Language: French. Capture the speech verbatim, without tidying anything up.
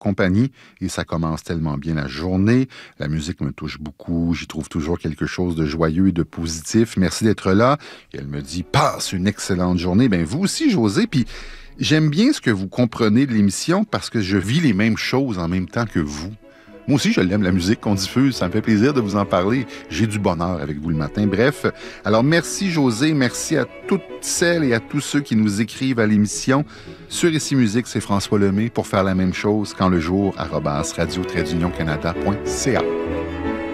compagnie et ça commence tellement bien la journée. La musique me touche beaucoup, j'y trouve toujours quelque chose de joyeux et de positif. Merci d'être là. Et elle me dit, passe une excellente journée. Ben vous aussi, José, puis j'aime bien ce que vous comprenez de l'émission parce que je vis les mêmes choses en même temps que vous. Moi aussi, je l'aime, la musique qu'on diffuse. Ça me fait plaisir de vous en parler. J'ai du bonheur avec vous le matin. Bref, alors merci José, merci à toutes celles et à tous ceux qui nous écrivent à l'émission. Sur Ici Musique, c'est François Lemay pour faire la même chose quand le jour, arobase radio-canada point c a.